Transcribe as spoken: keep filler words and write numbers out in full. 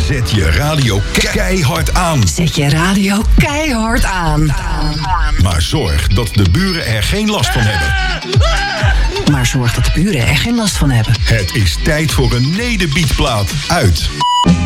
Zet je radio keihard aan. Zet je radio keihard aan. Maar zorg dat de buren er geen last van hebben. Maar zorg dat de buren er geen last van hebben. Het is tijd voor een Nederbeatplaat uit